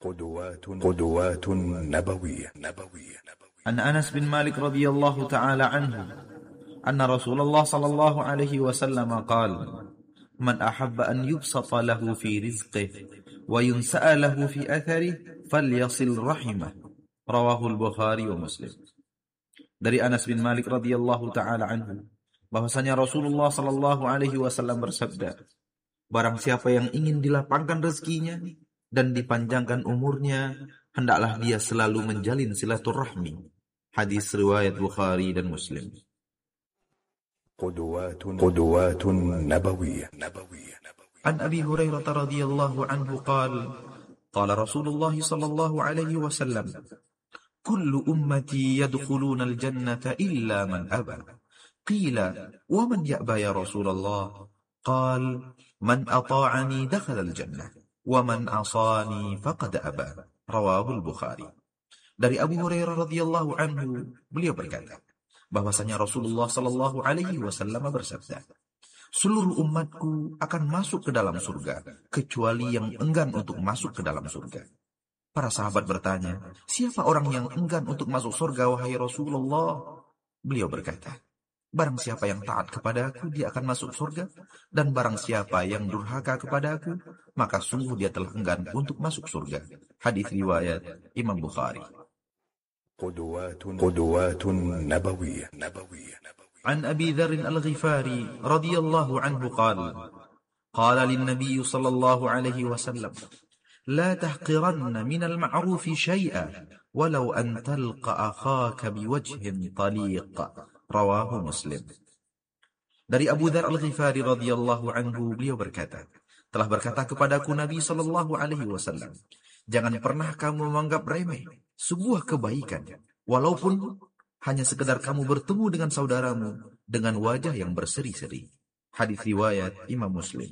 قدوات نبوية. عن أنس بن مالك رضي الله تعالى عنه أن رسول الله صلى الله عليه وسلم قال: من أحب أن يبسط له في رزقه وينسأ له في أثره فليصل رحمه. Rawahul Bukhari wa Muslim. Dari Anas bin Malik radhiyallahu taala anhu bahwasanya Rasulullah sallallahu alaihi wasallam bersabda, barang siapa yang ingin dilapangkan rezekinya dan dipanjangkan umurnya, hendaklah dia selalu menjalin silaturahmi. Hadis riwayat Bukhari dan Muslim. قدوات نبوية. عن أبي هريرة رضي الله عنه قال رسول الله صلى الله عليه وسلم: كل أمتي يدخلون الجنة إلا من أبى. قيل: ومن يأبى يا رسول الله؟ قال: من أطاعني دخل الجنة ومن عصاني فقد أبى. رواه البخاري. Dari Abu Hurairah radhiyallahu anhu, beliau berkata bahwasanya Rasulullah sallallahu alaihi wasallam bersabda, seluruh umatku akan masuk ke dalam surga kecuali yang enggan untuk masuk ke dalam surga. Para sahabat bertanya, siapa orang yang enggan untuk masuk surga wahai Rasulullah? Beliau berkata, barang siapa yang taat kepada aku, dia akan masuk surga, dan barang siapa yang durhaka kepada aku, maka sungguh dia telah enggan untuk masuk surga. Hadis riwayat Imam Bukhari. قدوات نبوية. عن أبي ذر الغفاري رضي الله عنه قال للنبي صلى الله عليه وسلم: لا تحقرن من المعروف شيئا ولو أن تلقى أخاك بوجه طليق. رواه مسلم. Dari Abu Dzar Al-Ghifari radhiyallahu anhu, beliau berkata, telah berkata kepadaku Nabi sallallahu alaihi wasallam, jangan pernah kamu menganggap remeh sebuah kebaikan walaupun hanya sekedar kamu bertemu dengan saudaramu dengan wajah yang berseri-seri. Hadis riwayat Imam Muslim.